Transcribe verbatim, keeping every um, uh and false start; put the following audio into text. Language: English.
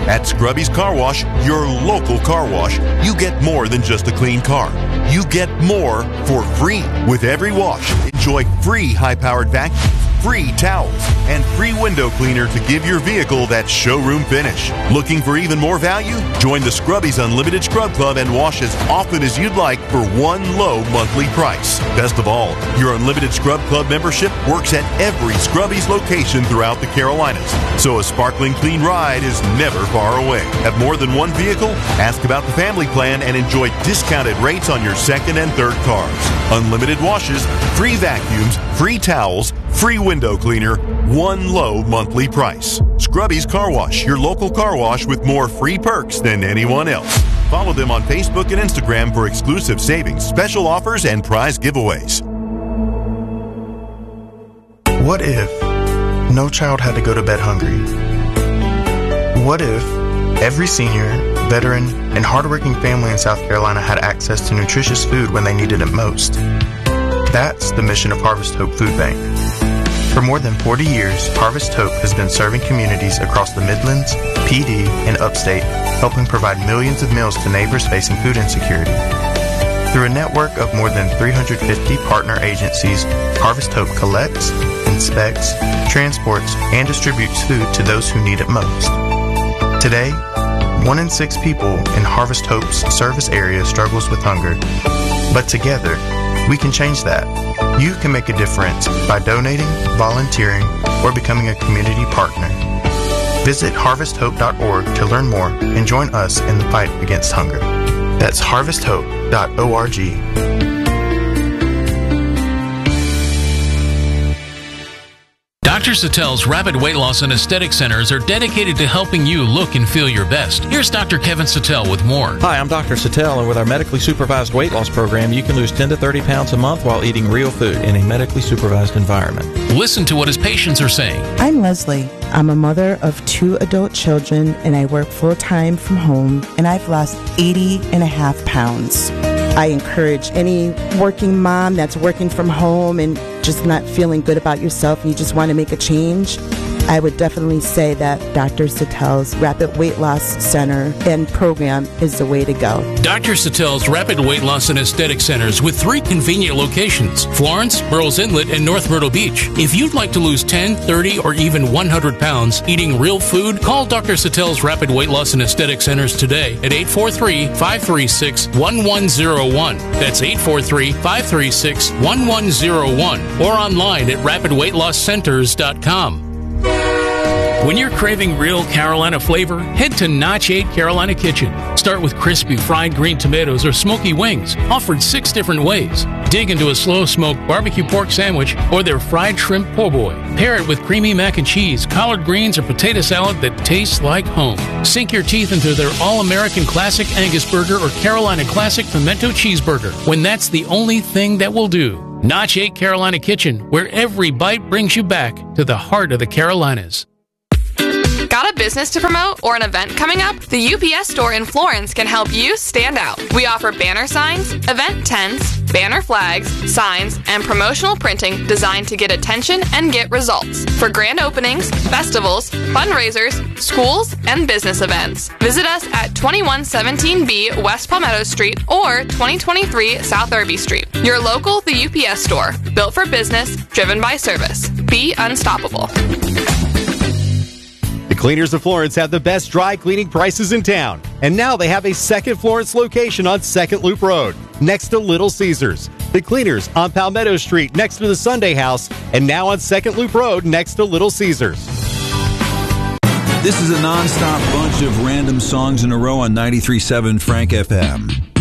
At Scrubby's Car Wash, your local car wash, you get more than just a clean car. You get more for free. With every wash, enjoy free high-powered vacuum, free towels, and free window cleaner to give your vehicle that showroom finish. Looking for even more value? Join the Scrubbies Unlimited Scrub Club and wash as often as you'd like for one low monthly price. Best of all, your Unlimited Scrub Club membership works at every Scrubbies location throughout the Carolinas, so a sparkling clean ride is never far away. Have more than one vehicle? Ask about the family plan and enjoy discounted rates on your second and third cars. Unlimited washes, free vacuums, free towels, free window cleaner, one low monthly price. Scrubby's Car Wash, your local car wash with more free perks than anyone else. Follow them on Facebook and Instagram for exclusive savings, special offers, and prize giveaways. What if no child had to go to bed hungry? What if every senior, veteran, and hardworking family in South Carolina had access to nutritious food when they needed it most? That's the mission of Harvest Hope Food Bank. For more than forty years, Harvest Hope has been serving communities across the Midlands, P D, and Upstate, helping provide millions of meals to neighbors facing food insecurity. Through a network of more than three hundred fifty partner agencies, Harvest Hope collects, inspects, transports, and distributes food to those who need it most. Today, one in six people in Harvest Hope's service area struggles with hunger. But together, we can change that. You can make a difference by donating, volunteering, or becoming a community partner. Visit harvest hope dot org to learn more and join us in the fight against hunger. That's harvest hope dot org. Doctor Satel's Rapid Weight Loss and Aesthetic Centers are dedicated to helping you look and feel your best. Here's Doctor Kevin Satel with more. Hi, I'm Doctor Satel, and with our medically supervised weight loss program, you can lose ten to thirty pounds a month while eating real food in a medically supervised environment. Listen to what his patients are saying. I'm Leslie. I'm a mother of two adult children, and I work full-time from home, and I've lost eighty and a half pounds. I encourage any working mom that's working from home and just not feeling good about yourself and you just want to make a change, I would definitely say that Doctor Satel's Rapid Weight Loss Center and program is the way to go. Doctor Satel's Rapid Weight Loss and Aesthetic Centers with three convenient locations, Florence, Burroughs Inlet, and North Myrtle Beach. If you'd like to lose ten, thirty, or even one hundred pounds eating real food, call Doctor Satel's Rapid Weight Loss and Aesthetic Centers today at eight four three, five three six, one one zero one. That's eight four three, five three six, one one zero one or online at rapid weight loss centers dot com. When you're craving real Carolina flavor, head to Notch eight Carolina Kitchen. Start with crispy fried green tomatoes or smoky wings, offered six different ways. Dig into a slow-smoked barbecue pork sandwich or their fried shrimp po' boy. Pair it with creamy mac and cheese, collard greens, or potato salad that tastes like home. Sink your teeth into their all-American classic Angus burger or Carolina classic pimento cheeseburger when that's the only thing that will do. Notch eight Carolina Kitchen, where every bite brings you back to the heart of the Carolinas. Got a business to promote or an event coming up? The U P S store in Florence can help you stand out. We offer banner signs, event tents, banner flags, signs, and promotional printing designed to get attention and get results for grand openings, festivals, fundraisers, schools, and business events. Visit us at twenty-one seventeen B West Palmetto Street or twenty twenty-three South Irby Street. Your local The U P S store, built for business, driven by service. Be unstoppable. The Cleaners of Florence have the best dry cleaning prices in town. And now they have a second Florence location on Second Loop Road, next to Little Caesars. The Cleaners on Palmetto Street, next to the Sunday House, and now on Second Loop Road, next to Little Caesars. This is a non-stop bunch of random songs in a row on ninety-three point seven Frank F M.